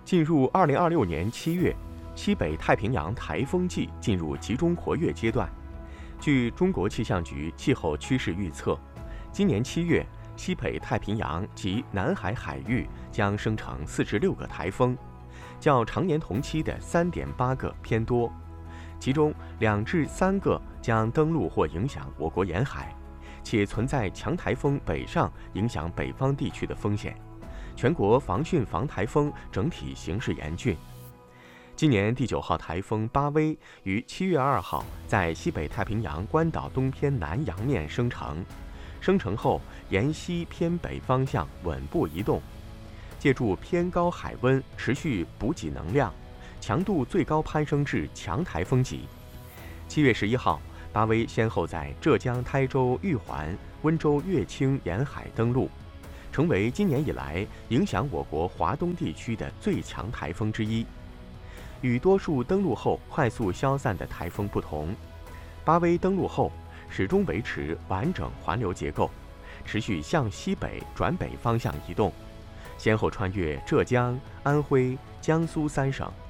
进入2026年7月，西北太平洋台风季进入集中活跃阶段。据中国气象局气候趋势预测，今年7月，西北太平洋及南海海域将生成46个台风，较常年同期的3.8个偏多，其中2至3个将登陆或影响我国沿海，且存在强台风北上影响北方地区的风险。全国防汛防台风整体形势严峻。今年第9号台风巴威于7月2号在西北太平洋关岛东偏南洋面生成，生成后沿西偏北方向稳步移动，借助偏高海温持续补给能量，强度最高攀升至强台风级。7月11号，巴威先后在浙江台州玉环、温州乐清沿海登陆，成为今年以来影响我国华东地区的最强台风之一。与多数登陆后快速消散的台风不同，巴威登陆后始终维持完整环流结构，持续向西北转北方向移动，先后穿越浙江、安徽、江苏3省，